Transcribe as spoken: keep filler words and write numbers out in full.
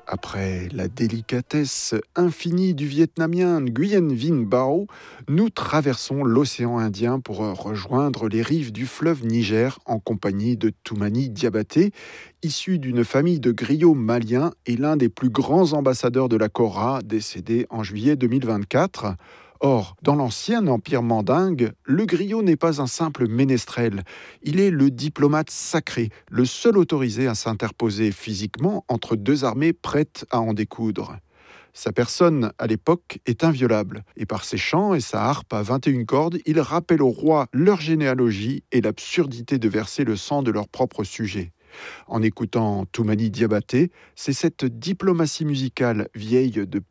Après la délicatesse infinie du Vietnamien Nguyen Vinh Bao, nous traversons l'océan Indien pour rejoindre les rives du fleuve Niger en compagnie de Toumani Diabaté, issu d'une famille de griots maliens et l'un des plus grands ambassadeurs de la Kora, décédé en juillet deux mille vingt-quatre. Or, dans l'ancien empire mandingue, le griot n'est pas un simple ménestrel. Il est le diplomate sacré, le seul autorisé à s'interposer physiquement entre deux armées prêtes à en découdre. Sa personne, à l'époque, est inviolable, et par ses chants et sa harpe à vingt et une cordes, il rappelle aux rois leur généalogie et l'absurdité de verser le sang de leurs propres sujets. En écoutant Toumani Diabaté, c'est cette diplomatie musicale vieille de